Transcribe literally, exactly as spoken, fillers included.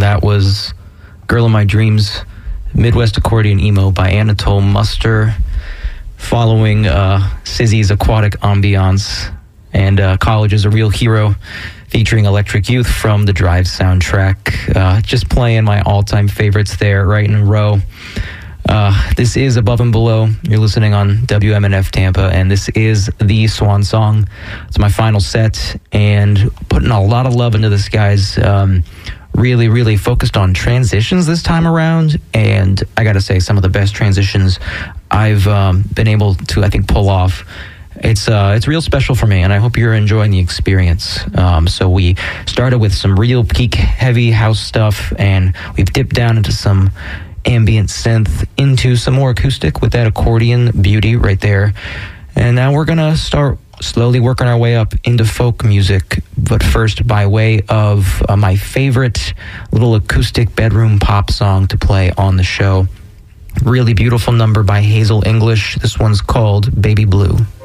that was Girl of My Dreams, Midwest Accordion Emo by Anatole Muster, following uh, Sizzy's Aquatic Ambiance and uh, College is a Real Hero, featuring Electric Youth from the Drive soundtrack. Uh, just playing my all-time favorites there right in a row. Uh, this is Above and Below. You're listening on W M N F Tampa, and this is the Swan Song. It's my final set, and putting a lot of love into this, guys. Um, really, really focused on transitions this time around, and I gotta say, some of the best transitions I've um, been able to, I think, pull off. It's uh, it's real special for me, and I hope you're enjoying the experience. Um, so we started with some real peak heavy house stuff, and we've dipped down into some ambient synth, into some more acoustic with that accordion beauty right there. And now we're going to start slowly working our way up into folk music, but first by way of uh, my favorite little acoustic bedroom pop song to play on the show. Really beautiful number by Hazel English. This one's called Baby Blue.